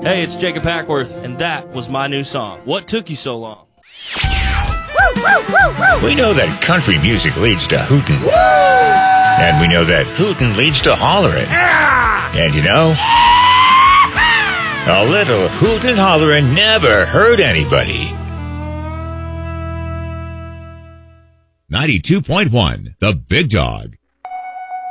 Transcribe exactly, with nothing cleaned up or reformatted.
Hey, it's Jacob Hackworth, and that was my new song, What Took You So Long? We know that country music leads to hootin'. And we know that hootin' leads to hollerin'. And you know, a little hootin' and hollerin' never hurt anybody. ninety-two point one, The Big Dog.